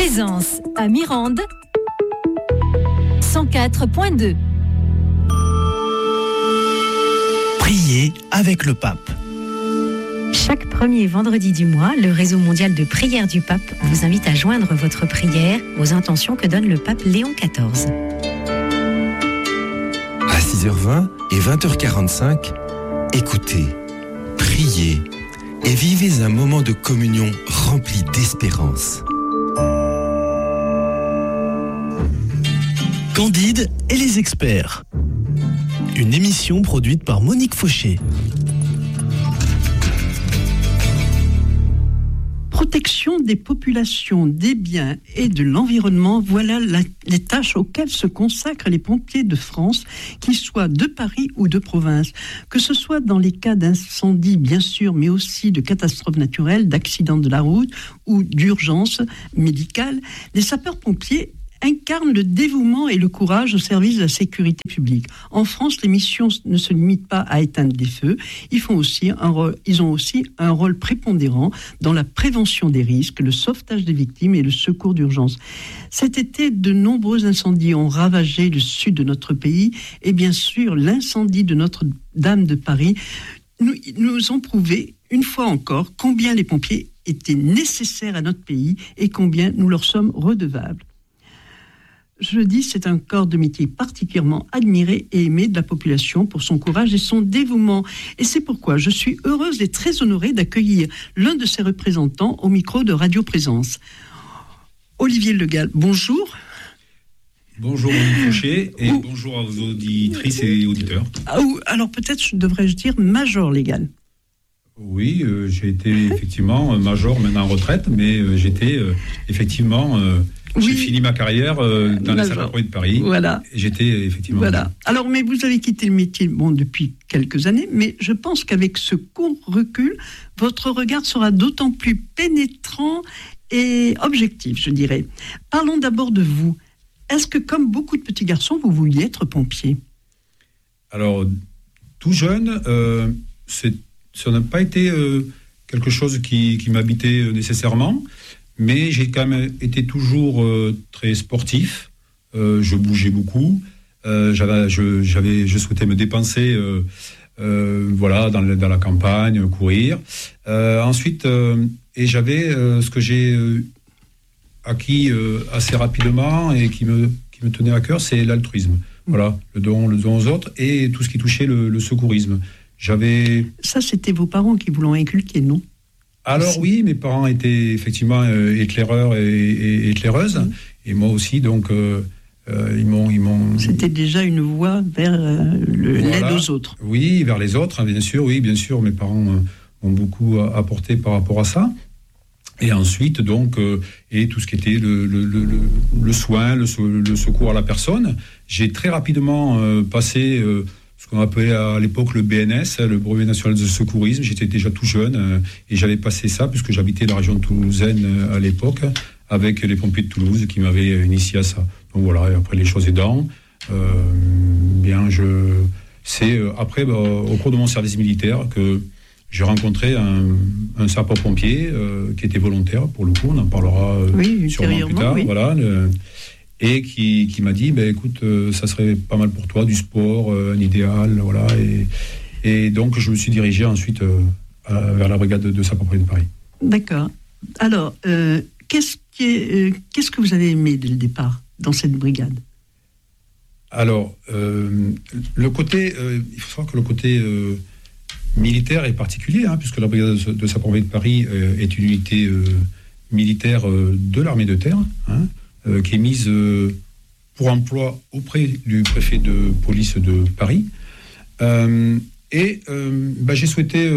Présence à Mirande 104.2. Priez avec le pape. Chaque premier vendredi du mois, le réseau mondial de prière du pape vous invite à joindre votre prière aux intentions que donne le pape Léon XIV. À 6h20 et 20h45, écoutez, priez et vivez un moment de communion rempli d'espérance. Candide et les experts. Une émission produite par Monique Fauché. Protection des populations, des biens et de l'environnement, voilà les tâches auxquelles se consacrent les pompiers de France, qu'ils soient de Paris ou de province. Que ce soit dans les cas d'incendie, bien sûr, mais aussi de catastrophes naturelles, d'accidents de la route ou d'urgences médicales, les sapeurs-pompiers incarnent le dévouement et le courage au service de la sécurité publique. En France, les missions ne se limitent pas à éteindre des feux. Ils ont aussi un rôle prépondérant dans la prévention des risques, le sauvetage des victimes et le secours d'urgence. Cet été, de nombreux incendies ont ravagé le sud de notre pays et bien sûr, l'incendie de Notre-Dame de Paris nous ont prouvé une fois encore combien les pompiers étaient nécessaires à notre pays et combien nous leur sommes redevables. Je le dis, c'est un corps de métier particulièrement admiré et aimé de la population pour son courage et son dévouement. Et c'est pourquoi je suis heureuse et très honorée d'accueillir l'un de ses représentants au micro de Radio Présence. Olivier Le Gall, bonjour. Bonjour Monique Fauché et bonjour à vos auditrices et auditeurs. Alors peut-être devrais-je dire Major Le Gall. Oui, j'ai été effectivement major, maintenant en retraite, mais j'étais effectivement... J'ai fini ma carrière dans les sapeurs-pompiers de Paris. Voilà. Et j'étais effectivement... Voilà. Alors, mais vous avez quitté le métier depuis quelques années, mais je pense qu'avec ce court recul, votre regard sera d'autant plus pénétrant et objectif, je dirais. Parlons d'abord de vous. Est-ce que, comme beaucoup de petits garçons, vous vouliez être pompier ? Alors, tout jeune, ça n'a pas été quelque chose qui m'habitait nécessairement. Mais j'ai quand même été toujours très sportif. Je bougeais beaucoup. Je souhaitais me dépenser, dans la campagne, courir. Ensuite, et j'avais ce que j'ai acquis assez rapidement et qui me tenait à cœur, c'est l'altruisme. Voilà, le don aux autres et tout ce qui touchait le secourisme. Ça, c'était vos parents qui vous l'ont inculqué, non ? Alors oui, mes parents étaient effectivement éclaireurs et éclaireuses, et moi aussi, donc ils m'ont... C'était déjà une voie vers l'aide aux autres. Oui, vers les autres, bien sûr, mes parents ont beaucoup apporté par rapport à ça. Et ensuite, donc, et tout ce qui était le soin, le secours à la personne, j'ai très rapidement passé... ce qu'on appelait à l'époque le BNS, le Brevet National de Secourisme. J'étais déjà tout jeune et j'avais passé ça puisque j'habitais la région toulousaine à l'époque avec les pompiers de Toulouse qui m'avaient initié à ça. Donc voilà, et après les choses aidant, c'est après au cours de mon service militaire que j'ai rencontré un sapeur-pompier qui était volontaire pour le coup, on en parlera sûrement plus tard. Oui. Voilà, et qui m'a dit, écoute, ça serait pas mal pour toi, du sport, un idéal, voilà. Et donc, je me suis dirigé ensuite vers la brigade de sapeurs-pompiers de Paris. D'accord. Alors, qu'est-ce que vous avez aimé dès le départ dans cette brigade ? Alors, le côté, il faut savoir que le côté militaire est particulier, puisque la brigade de sapeurs-pompiers de Paris est une unité militaire de l'armée de terre, qui est mise pour emploi auprès du préfet de police de Paris. J'ai souhaité...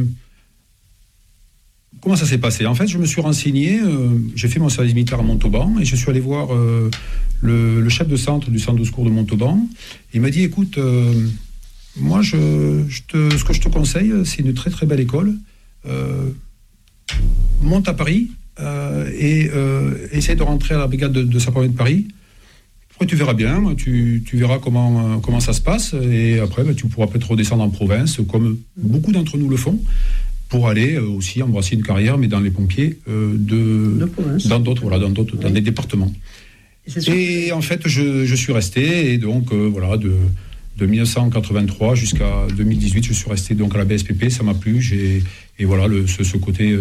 Comment ça s'est passé ? En fait, je me suis renseigné, j'ai fait mon service militaire à Montauban, et je suis allé voir le chef de centre du centre de secours de Montauban. Il m'a dit, écoute, moi, ce que je te conseille, c'est une très très belle école. Monte à Paris, et essaye de rentrer à la brigade de sapeurs-pompiers de Paris. Après, tu verras bien, tu verras comment ça se passe, et après, tu pourras peut-être redescendre en province, comme beaucoup d'entre nous le font. pour aller aussi embrasser une carrière, mais dans les pompiers dans des départements. Et en fait, je suis resté, et donc de 1983 jusqu'à 2018, je suis resté donc à la BSPP, ça m'a plu, et voilà ce côté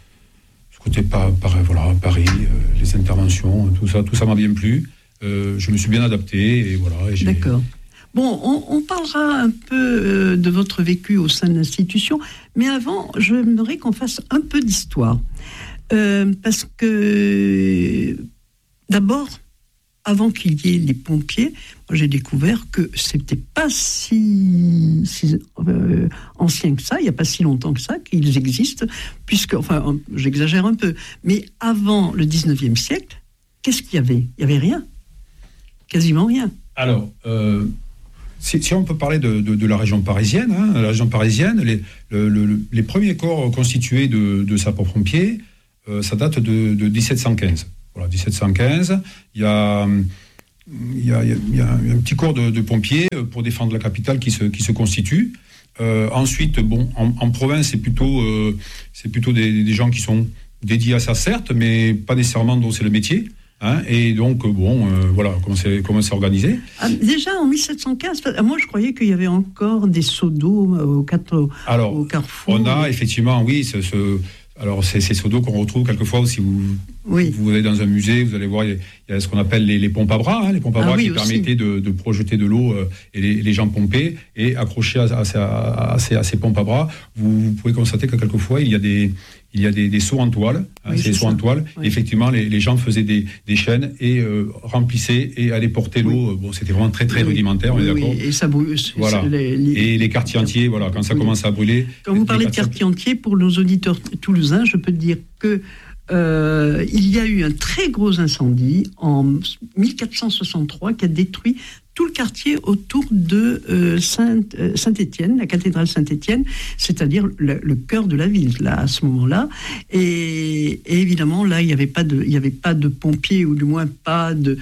Paris, les interventions, tout ça m'a bien plu. Je me suis bien adapté, et voilà. D'accord. Bon, on parlera un peu de votre vécu au sein de l'institution, mais avant, j'aimerais qu'on fasse un peu d'histoire. Parce que, d'abord, avant qu'il y ait les pompiers, moi j'ai découvert que c'était pas si ancien que ça, il n'y a pas si longtemps que ça qu'ils existent, puisque, enfin, j'exagère un peu, mais avant le 19e siècle, qu'est-ce qu'il y avait ? Il n'y avait rien. Quasiment rien. Alors, si on peut parler de la région parisienne, les premiers corps constitués de sapeurs-pompiers, ça date de 1715. Voilà, 1715, il y a un petit corps de pompiers pour défendre la capitale qui se constitue. Ensuite, en province, c'est plutôt des gens qui sont dédiés à ça, certes, mais pas nécessairement dont c'est le métier. Et donc, voilà comment c'est organisé. Déjà, en 1715, moi, je croyais qu'il y avait encore des seaux d'eau au carrefour. On a effectivement, oui, alors, c'est ces seaux d'eau qu'on retrouve quelquefois, si vous allez dans un musée, vous allez voir, il y a ce qu'on appelle les pompes à bras, les pompes à bras qui permettaient de projeter de l'eau et les gens pompaient, et accrochés à ces pompes à bras, vous pouvez constater que quelquefois, il y a des seaux en toile, ces seaux en toile. Oui. Effectivement, les gens faisaient des chaînes et remplissaient et allaient porter l'eau. C'était vraiment très, très rudimentaire, on est d'accord. Et ça brûle. Voilà. Et les quartiers entiers, voilà, quand ça commence à brûler. Quand vous parlez de quartiers entiers, pour nos auditeurs toulousains, je peux dire que il y a eu un très gros incendie en 1463 qui a détruit tout le quartier autour de Saint-Étienne, la cathédrale Saint-Étienne, c'est-à-dire le cœur de la ville, là, à ce moment-là. Et évidemment, là, il n'y avait pas de pompiers, ou du moins pas de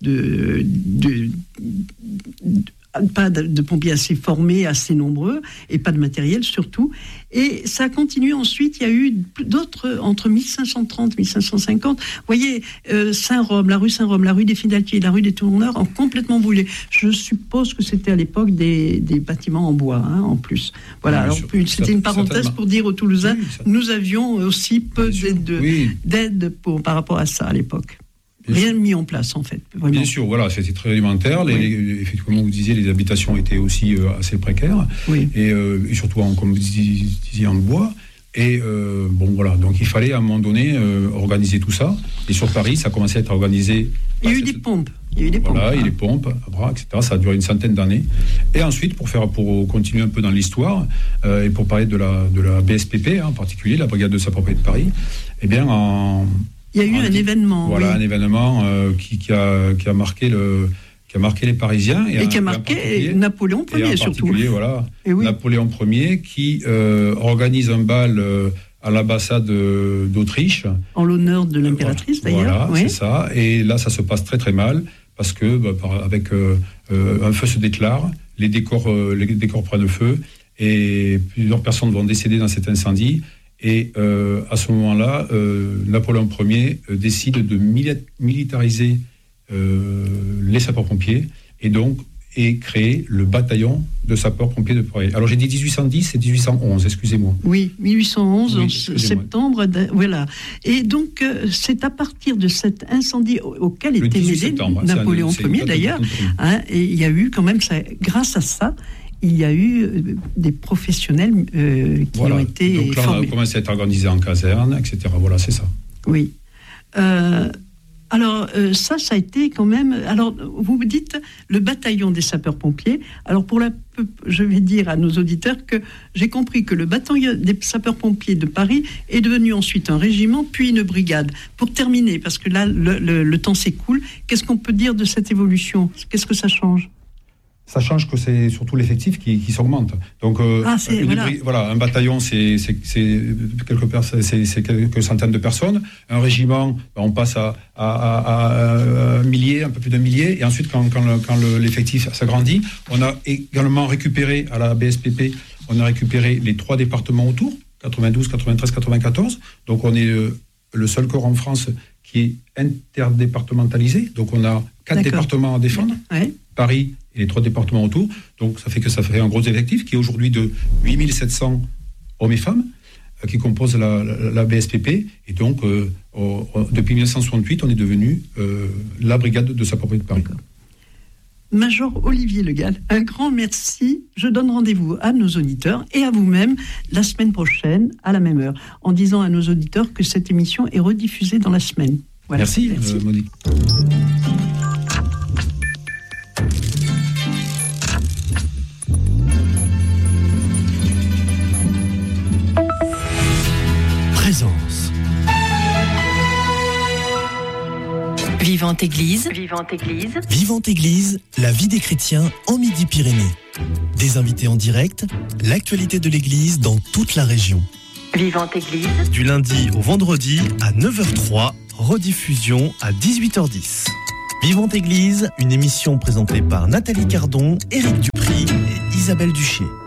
pompiers assez formés, assez nombreux, et pas de matériel surtout. Et ça a continué ensuite, il y a eu d'autres, entre 1530 et 1550, vous voyez, Saint-Rome, la rue Saint-Rome, la rue des Fidaltiers, la rue des Tourneurs ont complètement brûlé. Je suppose que c'était à l'époque des bâtiments en bois, en plus. Voilà, alors c'était une parenthèse pour dire aux Toulousains, nous avions aussi peu d'aide par rapport à ça à l'époque. Rien mis en place, en fait. Vraiment. Bien sûr, voilà, c'était très rudimentaire. Effectivement, vous disiez, les habitations étaient aussi assez précaires. Oui. Et surtout, comme vous disiez, en bois. Et voilà, donc il fallait à un moment donné organiser tout ça. Et sur Paris, ça commençait à être organisé. Il y a eu des pompes. Il y a eu les pompes, à bras, etc. Ça a duré une centaine d'années. Et ensuite, pour continuer un peu dans l'histoire, et pour parler de la BSPP, en particulier, la Brigade de sapeurs-pompiers de Paris, eh bien, il y a eu un événement. Voilà, un événement qui a marqué les Parisiens. Et qui a marqué Napoléon Ier, surtout. Voilà, Napoléon Ier qui organise un bal à l'ambassade d'Autriche. En l'honneur de l'impératrice, d'ailleurs. Voilà, c'est ça. Et là, ça se passe très, très mal, parce que, avec un feu se déclare, les décors prennent feu, et plusieurs personnes vont décéder dans cet incendie. Et à ce moment-là, Napoléon Ier décide de militariser les sapeurs-pompiers et créer le bataillon de sapeurs-pompiers de Paris. Alors j'ai dit 1810, c'est 1811, excusez-moi. Oui, 1811, en septembre, voilà. Et donc c'est à partir de cet incendie auquel était mêlé Napoléon Ier d'ailleurs, et il y a eu quand même, grâce à ça, il y a eu des professionnels qui ont été formés. Donc là, on a commencé à être organisé en caserne, etc. Voilà, c'est ça. Oui. Alors, ça a été quand même... Alors, vous me dites le bataillon des sapeurs-pompiers. Alors, je vais dire à nos auditeurs que j'ai compris que le bataillon des sapeurs-pompiers de Paris est devenu ensuite un régiment, puis une brigade. Pour terminer, parce que là, le temps s'écoule, qu'est-ce qu'on peut dire de cette évolution ? Qu'est-ce que ça change ? Ça change que c'est surtout l'effectif qui s'augmente. Donc, un bataillon, c'est quelques centaines de personnes. Un régiment, on passe à un millier, un peu plus d'un millier. Et ensuite, quand l'effectif s'agrandit, on a également récupéré à la BSPP, on a récupéré les 3 départements autour, 92, 93, 94. Donc on est le seul corps en France qui est interdépartementalisé. Donc on a 4 départements à défendre, Paris et les 3 départements autour. Donc ça fait un gros effectif qui est aujourd'hui de 8700 hommes et femmes qui composent la BSPP. Et donc depuis 1968, on est devenu la brigade de sapeurs-pompiers de Paris. Major Olivier Le Gall, un grand merci. Je donne rendez-vous à nos auditeurs et à vous-même la semaine prochaine à la même heure, en disant à nos auditeurs que cette émission est rediffusée dans la semaine. Voilà. Merci. Monique. Présence. Vivante Église. Vivante Église, la vie des chrétiens en Midi-Pyrénées. Des invités en direct, l'actualité de l'Église dans toute la région. Vivante Église. Du lundi au vendredi à 9h03, rediffusion à 18h10. Vivante Église, une émission présentée par Nathalie Cardon, Éric Dupry et Isabelle Duché.